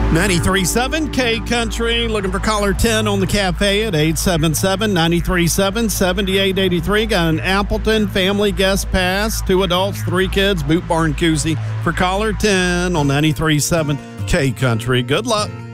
93.7 K Country, looking for caller 10 on the cafe at 877-937-7883. Got an Appleton family guest pass, 2 adults, 3 kids, Boot Barn Koozie for caller 10 on 93.7 K Country. Good luck.